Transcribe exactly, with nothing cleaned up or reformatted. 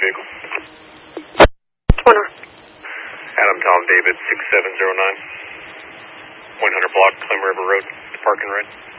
vehicle. What's going on? Adam Tom David, six seven zero nine. one hundred block, Clem River Road, park and ride.